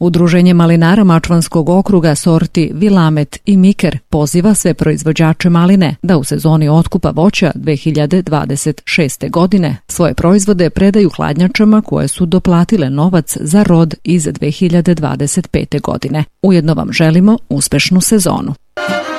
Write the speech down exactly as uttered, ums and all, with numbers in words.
Udruženje malinara Mačvanskog okruga sorti Vilamet i Miker poziva sve proizvođače maline da u sezoni otkupa voća dve hiljade dvadeset šeste. godine svoje proizvode predaju hladnjačama koje su doplatile novac za rod iz dve hiljade dvadeset pete. godine. Ujedno vam želimo uspešnu sezonu.